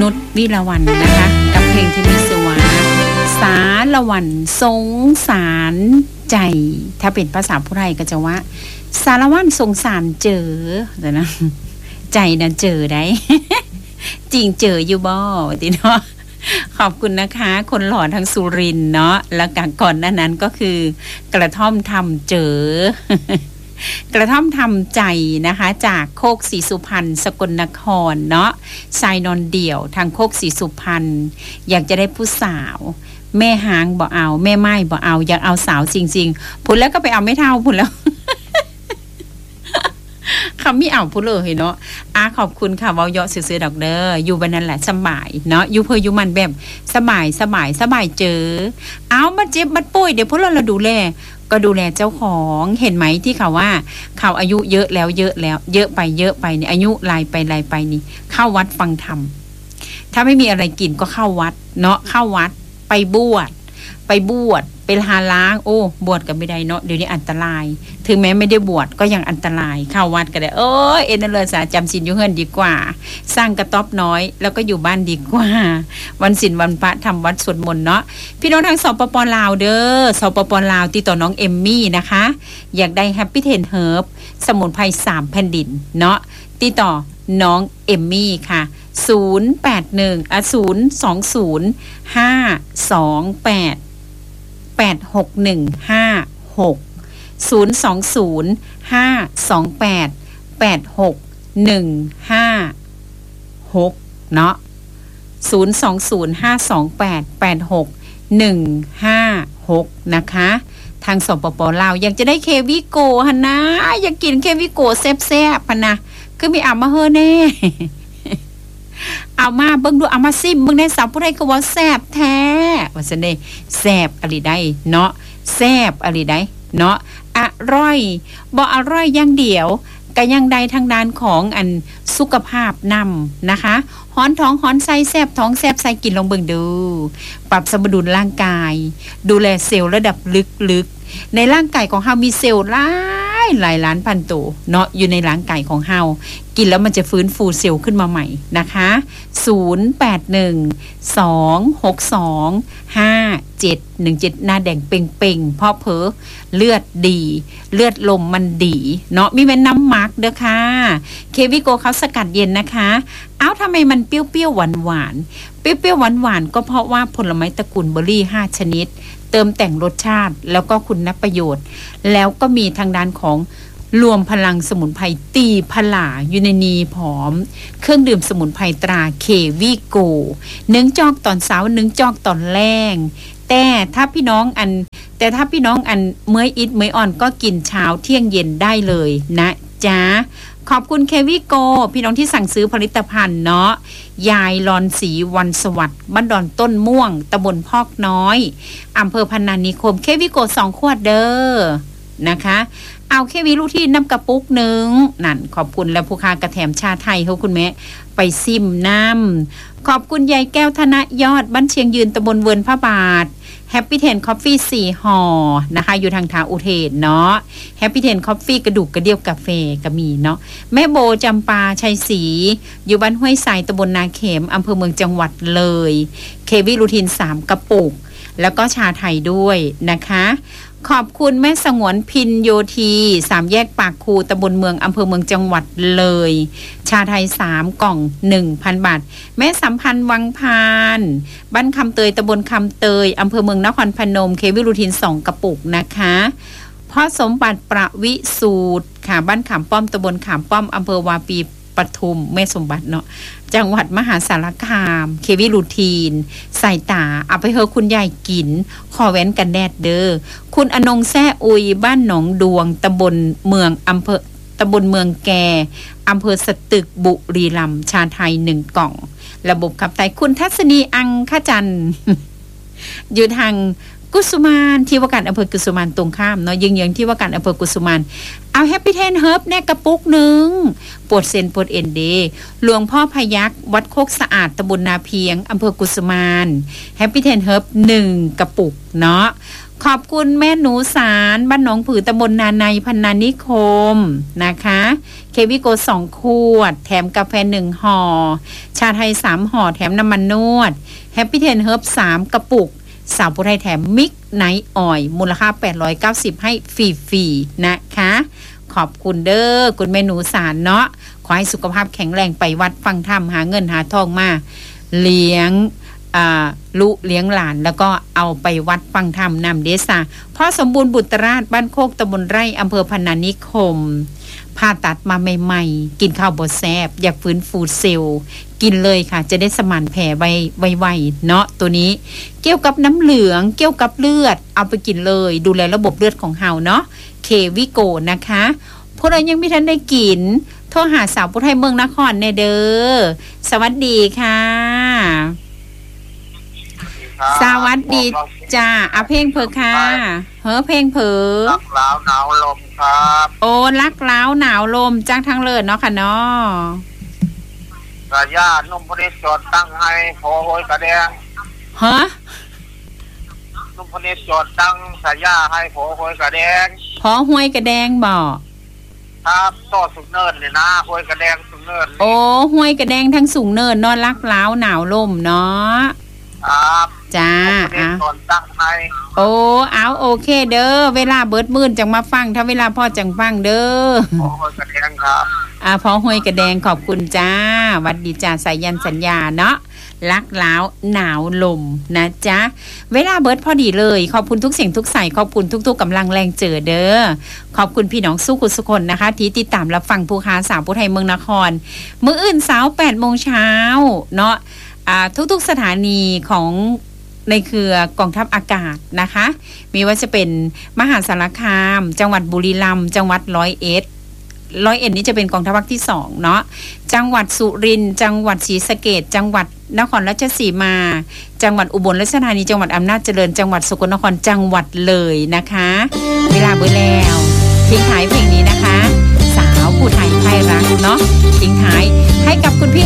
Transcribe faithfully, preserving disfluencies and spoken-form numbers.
นุชวิลาวันนะคะกับเพลงที่มีชื่อว่าสารวันสงสารใจถ้าเป็นภาษาผู้ไทยก็จะว่าสารวันสงสารเจอเดี๋ยวนะใจนะเจอได้ จริงเจออยู่บ่ติเนาะขอบคุณนะคะคนหล่อทางสุรินทร์เนาะแล้วกันก่อนหน้านั้นก็คือกระท่อมทำเจอกระท่อมทำใจนะคะจากโคกศรีสุพรรณสกลนครเนาะชายนอนเดี่ยวทางโคกศรีสุพรรณอยากจะได้ผู้สาวแม่หางบ่เอาแม่ไม้บ่เอาอยากเอาสาวจริงๆพูดแล้วก็ไปเอาไม่เท่าพูดแล้ว คำไม่เอาพูดเลยเนาะอาขอบคุณค่ะเว้าเยาะซื่อๆดอกเด้ออยู่บันนั้นแหละสบายเนาะอยู่เพออยู่มันแบบสบายสบายสบายเจอเอามาเจ็บมาป่วยเดี๋ยวพวกเราเราดูแลก็ดูแลเจ้าของเห็นไหมที่เขาว่าเขาอายุเยอะแล้วเยอะแล้วเยอะไปเยอะไปเนี่ยอายุลายไปลายไปนี่เข้าวัดฟังธรรมถ้าไม่มีอะไรกินก็เข้าวัดเนาะเข้าวัดไปบวชไปบวชไปหาล้างโอ้บวชกันไม่ได้เนาะเดี๋ยวนี้อันตรายถึงแม้ไม่ได้บวชก็ยังอันตรายเข้าวัดก็ได้เออเอ็นเลยสาจำศีลอยู่เฮือนดีกว่าสร้างกระต๊อบน้อยแล้วก็อยู่บ้านดีกว่าวันศีลวันพระทำวัดสวดมนต์เนาะพี่น้องทางสปปลาวเด้อสปปลาวติดต่อน้องเอมมี่นะคะอยากได้แฮปปี้เทนเฮิร์บสมุนไพรสามแผ่นดินเนาะติดต่อน้องเอมมี่ค่ะศูนย์ แปด หนึ่งอ่ะศูนย์ สอง ศูนย์ ห้า สอง แปด แปด หก หนึ่ง ห้า หก ศูนย์ สอง ศูนย์ ห้า สอง แปด แปด หก หนึ่ง ห้า หกเนาะศูนย์ สอง ศูนย์ ห้า สอง แปด แปด หก หนึ่ง ห้า หกนะคะทางสปปลาวอยากจะได้เควิโกหั่นนะอยากกินเควิโกแซ่บๆหั่นนะคือมีเอามาเฮอแน่ เอามาเบิ่งดูเอามาซิมเบิ่งได้สาวผู้ใดก็ว่าแซ่บแท้ว่าซั่นเด้แซ่บอะลิได้เนาะแซ่บอะลิได้เนาะอร่อยบ่อร่อยอย่างเดียวก็ยังได้ทางด้านของอันสุขภาพนำนะคะฮ้อนท้องฮ้อนไส้แซ่บท้องแซ่บไส้กินลองเบิ่งดูปรับสมดุลร่างกายดูแลเซลล์ระดับลึกๆในร่างกายของเฮามีเซลล์หลายหลายล้านพันตัวเนาะอยู่ในร่างกายของเฮากินแล้วมันจะฟื้นฟูเซลล์ขึ้นมาใหม่นะคะศูนย์ แปด หนึ่ง สอง หก สอง ห้า เจ็ด หนึ่ง เจ็ดหน้าแดงเป่งๆเพราะเผลอเลือดดีเลือดลมมันดีเนาะมีแม่น้ำมักเด้อค่ะเควิโกเขาสกัดเย็นนะคะเอ้าทำไมมันเปรี้ยวๆหวานๆเปรี้ยวๆหวานๆก็เพราะว่าผลไม้ตระกูลเบอร์รี่ห้าชนิดเติมแต่งรสชาติแล้วก็คุณประโยชน์แล้วก็มีทางด้านของรวมพลังสมุนไพรตีพลาอยู่ในนีผอมเครื่องดื่มสมุนไพรตราเควิโกหนึ่งจอกตอนเช้าหนึ่งจอกตอนแรงแต่ถ้าพี่น้องอันแต่ถ้าพี่น้องอันเมื่อยอิดเมื่อยอ่อนก็กินเช้าเที่ยงเย็นได้เลยนะจ๊ะขอบคุณเควิโกพี่น้องที่สั่งซื้อผลิตภัณฑ์เนาะยายลอนสีวันสวัสดิ์บ้านดอนต้นม่วงตำบลพอกน้อยอำเภอพนานิคมเควิโกสองขวดเด้อนะคะเอาเควิลูที่น้ำกระปุกหนึ่งนั่นขอบคุณและผู้ค้ากระแถมชาไทยเขาคุณแม่ไปซิมน้ำขอบคุณยายแก้วธนยอดบ้านเชียงยืนตำบลเวิร์นพระบาทแฮปปี้เทนคอฟฟี่สี่ห่อนะคะอยู่ทางทางอุเทนเนาะแฮปปี้เทนคอฟฟี่กระดูกกระเดี่ยวกาแฟก็มีเนาะแม่โบจำปาชัยศรีอยู่บ้านห้วยทรายตำบลนาเข็มอำเภอเมืองจังหวัดเลยเควิลูทินสามกระปุกแล้วก็ชาไทยด้วยนะคะขอบคุณแม่สงวนพินโยธีสามแยกปากคูตำบลเมืองอำเภอเมืองจังหวัดเลยชาไทยสามกล่อง หนึ่งพัน บาทแม่สัมพันธ์วังพานบ้านคำเตยตำบลคำเตยอำเภอเมืองนครพนมเควิลูทินสองกระปุกนะคะพ่อสมบัติประวิสูตรค่ะบ้านขามป้อมตำบลขามป้อมอำเภอวาปีปทุมแม่สมบัติเนาะจังหวัดมหาสารคามเควิลูทีนใส่ตาเอาไปเฮอคุณยายกินขอแว้นกันแดดเด้อคุณอนงแซ่อุยบ้านหนองดวงตำบลเมืองอำเภอตำบลเมืองแกอำเภอสตึกบุรีรัมย์ชาไทยหนึ่งกล่องระบบขับถ่ายคุณทัศนีอังคจันทร์ อยู่ทางกุสุมานที่ว่าการอำเภอกุสุมานตรงข้ามเนาะยิงยังที่ว่าการอำเภอกุสุมานเอาแฮปปี้เทนเฮิร์บแน่กระปุกหนึ่งปวดเซนปวดเอ็นเดหลวงพ่อพยัคฆ์วัดโคกสะอาดตำบลนาเพียงอำเภอกุสุมานแฮปปี้เทนเฮิร์บหนึ่งกระปุกเนาะขอบคุณแม่หนูสารบ้านหนองผือตำบลนาในพันนานิคมนะคะเควิโกสองขวดแถมกาแฟหนึ่งห่อชาไทยสามห่อแถมน้ำมันนวดแฮปปี้เทนเฮิร์บสามกระปุกสาวผู้ไทยแถมมิกไนท์ออยล์มูลค่าแปดร้อยเก้าสิบให้ฟรีๆนะคะขอบคุณเด้อคุณแม่หนูสารเนาะขอให้สุขภาพแข็งแรงไปวัดฟังธรรมหาเงินหาทองมาเลี้ยงลูกเลี้ยงหลานแล้วก็เอาไปวัดฟังธรรมนำเดซ่าพ่อสมบูรณ์บุตรราชบ้านโคกตำบลไร่อำเภอพนานิคมผ่าตัดมาใหม่ๆกินข้าวบดแซบอยากฟื้นฟูเซลล์กินเลยค่ะจะได้สมานแผลไวๆเนาะตัวนี้เกี่ยวกับน้ำเหลืองเกี่ยวกับเลือดเอาไปกินเลยดูแลระบบเลือดของเฮาเนาะเควิโกนะคะพวกเรายังไม่ทันได้กินโทรหาสาวผู้ไทยเมืองนครในเด้อสวัสดีค่ะสวัสดีจ้าอาเพลงเพอค่ะเฮ้อเพลงเพอรักล้าวหนาวลมครับโอ้รักล้าวหนาวลมจ้างทางเลิศเนาะค่ะเนาะกระยานุ่มพนิษจดตั้งให้โผล่โหยกระแดงฮะนุ่มพนิษจดตั้งกระยาให้โผล่โหยกระแดงพอห้วยกระแดงบ่ครับต่อสุกเนินเลยนะโหยกระแดงสุกเนินโอ้ห้วยกระแดงทั้งสูงเนินนอนรักล้าวหนาวลมเนาะครับจ้าอ่ะตั้งให้โอ้เอาโอเคเด้อเวลาเบิดมื่นจังมาฟังถ้าเวลาพ่อจังฟังเด้อพอห้วยกระแดงครับอ่าพอห้วยกระแดงขอบคุณจ้าวัดดีจ้าสายันสัญญาเนาะรักล้าวหนาวลมนะจ๊ะเวลาเบิดพอดีเลยขอบคุณทุกเสียงทุกสายขอบคุณทุกๆกำลังแรงเจอเด้อขอบคุณพี่น้องสู้กุศลนะคะที่ติดตามรับฟังผู้ค้าสาวผู้ไทยเมืองนครมื้ออื่นเช้า แปดโมงเช้าเนาะอ่าทุกๆสถานีของในเครือกองทัพอากาศนะคะมีว่าจะเป็นมหาสารคามจังหวัดบุรีรัมย์จังหวัดร้อยเอ็ดร้อยเอ็ดนี้จะเป็นกองทัพภาคที่สองเนาะจังหวัดสุรินทร์จังหวัดศรีสะเกษจังหวัดนครราชสีมาจังหวัดอุบลราชธานีจังหวัดอำนาจเจริญจังหวัดสกลนครจังหวัดเลยนะคะเวลาเบื่อแล้วทิ้งท้ายเพลงนี้นะคะสาวผู้ไทยใครรักเนาะทิ้งท้ายให้กับคุณพี่